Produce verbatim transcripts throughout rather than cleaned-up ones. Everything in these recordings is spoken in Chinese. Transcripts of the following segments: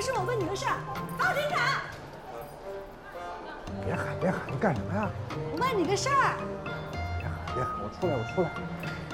是我问你个事儿，好，警长。 别喊别喊，你干什么呀？ 我问你个事儿。 别喊别喊，我出来我出来。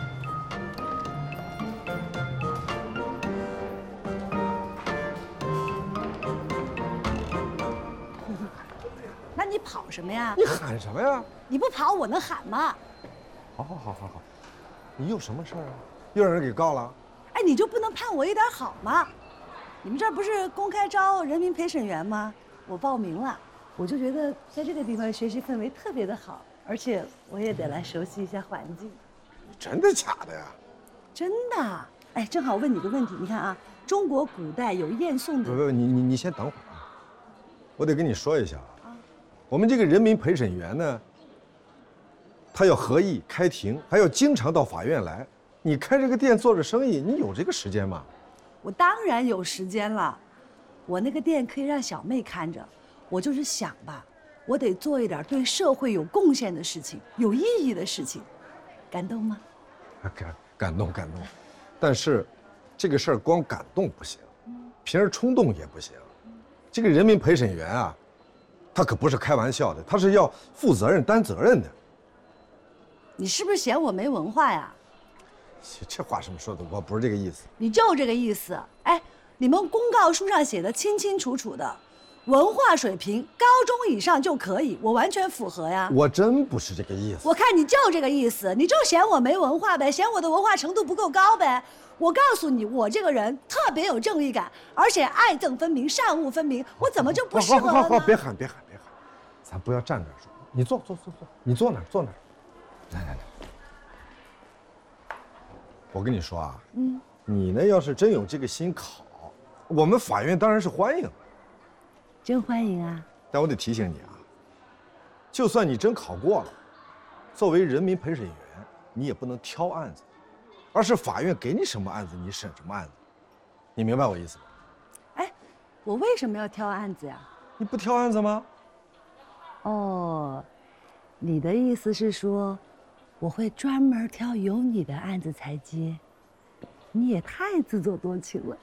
那你跑什么呀？ 你喊什么呀？ 你不跑，我能喊吗？ 好好好好好，你有什么事儿啊？又让人给告了？ 哎，你就不能盼我一点好吗？你们这儿不是公开招人民陪审员吗？我报名了，我就觉得在这个地方学习氛围特别的好，而且我也得来熟悉一下环境。 真的假的呀？ 真的。哎，正好问你个问题，你看啊，中国古代有燕宋的。 不不，你你你先等会儿啊，我得跟你说一下啊，我们这个人民陪审员呢，他要合议开庭，还要经常到法院来。你开这个店做着生意，你有这个时间吗？ 我当然有时间了，我那个店可以让小妹看着。我就是想吧，我得做一点对社会有贡献的事情，有意义的事情，感动吗？ 感感动感动，但是这个事儿光感动不行，平时冲动也不行。这个人民陪审员啊，他可不是开玩笑的，他是要负责任、担责任的。 你是不是嫌我没文化呀？ 这话什么说的？我不是这个意思。 你就这个意思。哎，你们公告书上写的清清楚楚的，文化水平高中以上就可以，我完全符合呀。 我真不是这个意思。 我看你就这个意思，你就嫌我没文化呗，嫌我的文化程度不够高呗。我告诉你，我这个人特别有正义感，而且爱憎分明、善恶分明，我怎么就不适合了呢？ 好好好，别喊别喊别喊，咱不要站这儿说。你坐坐坐坐，你坐哪儿坐哪儿。来来来，我跟你说啊，嗯，你呢要是真有这个心考，我们法院当然是欢迎的。 真欢迎啊！ 但我得提醒你啊，就算你真考过了，作为人民陪审员，你也不能挑案子，而是法院给你什么案子，你审什么案子。你明白我意思吗？ 哎，我为什么要挑案子呀？ 你不挑案子吗？ 哦，你的意思是说，我会专门挑有你的案子才接？你也太自作多情了。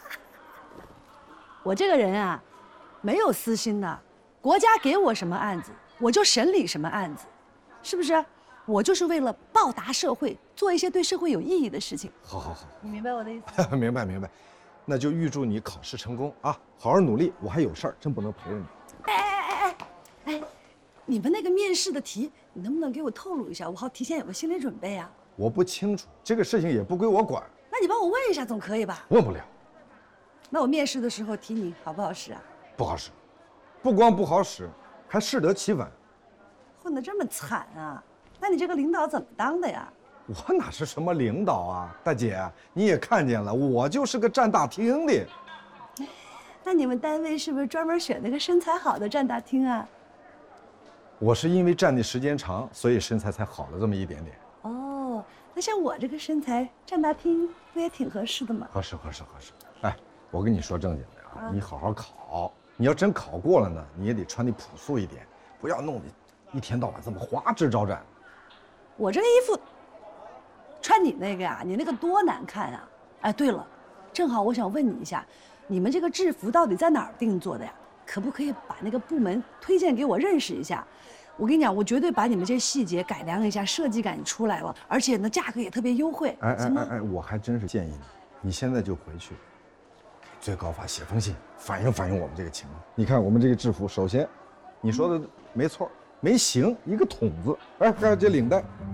我这个人啊，没有私心的，国家给我什么案子，我就审理什么案子，是不是？我就是为了报答社会，做一些对社会有意义的事情。 好好好， 你明白我的意思？ 明白明白，那就预祝你考试成功啊！好好努力，我还有事儿，真不能陪着你。 哎哎哎哎哎，你们那个面试的题，你能不能给我透露一下，我好提前有个心理准备啊？ 我不清楚，这个事情也不归我管。 那你帮我问一下总可以吧？ 问不了。 那我面试的时候题你好不好使啊？ 不好使，不光不好使，还适得其反。 混得这么惨啊？那你这个领导怎么当的呀？ 我哪是什么领导啊，大姐，你也看见了，我就是个站大厅的。 那你们单位是不是专门选那个身材好的站大厅啊？ 我是因为站的时间长，所以身材才好了这么一点点。 哦，那像我这个身材站大厅不也挺合适的吗？ 合适合适合适。哎，我跟你说正经的啊，啊你好好考，你要真考过了呢，你也得穿的朴素一点，不要弄得一天到晚这么花枝招展。 我这个衣服穿你那个呀，你那个多难看啊！哎，对了，正好我想问你一下，你们这个制服到底在哪儿定做的呀？可不可以把那个部门推荐给我认识一下？我跟你讲，我绝对把你们这细节改良一下，设计感出来了，而且呢，价格也特别优惠。 哎哎哎哎，我还真是建议你，你现在就回去，给最高法写封信，反映反映我们这个情况。你看我们这个制服，首先，你说的没错，没型，一个筒子，哎，还有这领带。